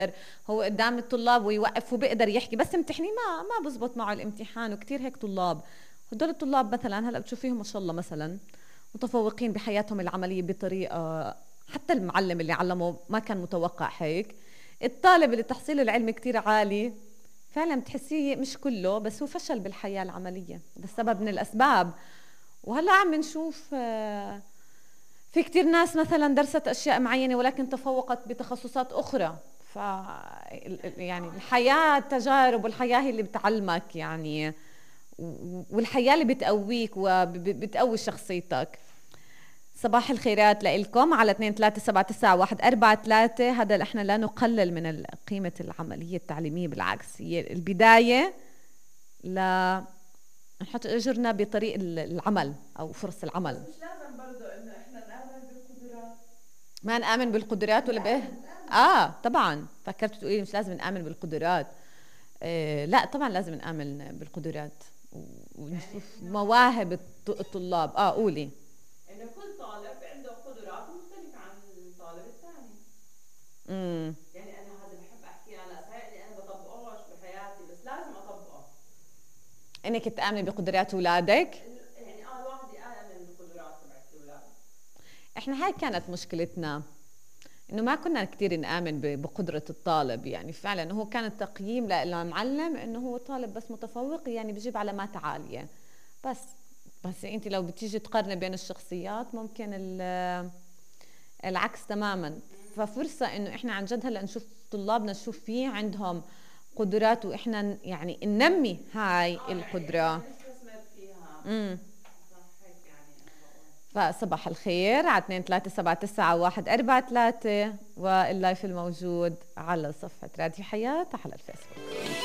هو قدام الطلاب ويوقف وبيقدر يحكي، بس امتحني ما بزبط معه الامتحان. وكتير هيك طلاب، هدول الطلاب مثلا هلا بتشوفيهم ما شاء الله مثلا متفوقين بحياتهم العملية بطريقة حتى المعلم اللي علمه ما كان متوقع هيك. الطالب اللي تحصيله العلمي كتير عالي فعلا بتحسيه مش كله، بس هو فشل بالحياة العملية، ده السبب من الأسباب. وهلا عم نشوف في كتير ناس مثلا درست أشياء معينة ولكن تفوقت بتخصصات أخرى. ف يعني الحياة تجارب، والحياة هي اللي بتعلمك يعني، والحياة اللي بتقويك وبتقوي شخصيتك. صباح الخيرات لإلكم على 2379143. هذا احنا لا نقلل من قيمة العملية التعليمية، بالعكس هي البداية نحط اجرنا بطريق العمل او فرص العمل. بس مش لازم برضه انه احنا نآمن بالقدرات. ما نآمن بالقدرات ولا بايه؟ طبعا فكرت تقولي مش لازم نآمن بالقدرات. لا طبعا لازم نآمن بالقدرات ونشوف يعني مواهب الطلاب. قولي انه كل طالب عنده قدرات مختلفة عن الطالب الثاني. يعني انا هذا بحب احكي على اساس انا بطبقوش بحياتي، بس لازم اطبقه. انك تآمني بقدرات اولادك. يعني الواحد يآمن بقدرات تبعت الاولاد. احنا هاي كانت مشكلتنا، انه ما كنا كثير نآمن بقدرة الطالب. يعني فعلا هو كان التقييم للمعلم انه هو طالب بس متفوق يعني بجيب علامات عالية بس انت لو بتيجي تقارني بين الشخصيات ممكن العكس تماما. ففرصة انه احنا عن جد هلا نشوف طلابنا نشوف فيه عندهم قدرات، واحنا يعني ننمي هاي القدرة. يعني نستثمر فيها. فصباح الخير على 2379143 واللايف الموجود على صفحة راديو حياة على الفيسبوك.